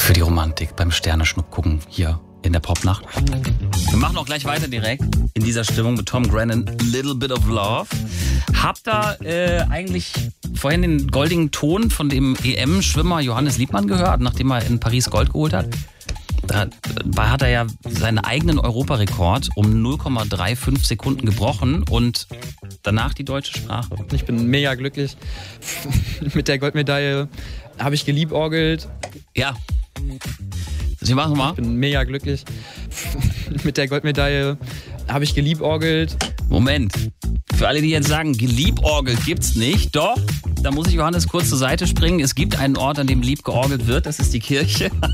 für die Romantik beim Sterneschnupp gucken hier in der Popnacht. Wir machen auch gleich weiter direkt in dieser Stimmung mit Tom Grennan, Little Bit of Love. Habt da eigentlich vorhin den goldigen Ton von dem EM-Schwimmer Johannes Liebmann gehört, nachdem er in Paris Gold geholt hat? Da hat er ja seinen eigenen Europarekord um 0,35 Sekunden gebrochen und danach die deutsche Sprache. Ich bin mega glücklich. Mit der Goldmedaille habe ich geliebäugelt. Ja. Sie machen mal. Ich bin mega glücklich. Mit der Goldmedaille habe ich geliebäugelt. Moment. Für alle, die jetzt sagen, geliebäugelt gibt's nicht. Doch, da muss ich Johannes kurz zur Seite springen. Es gibt einen Ort, an dem lieb georgelt wird. Das ist die Kirche.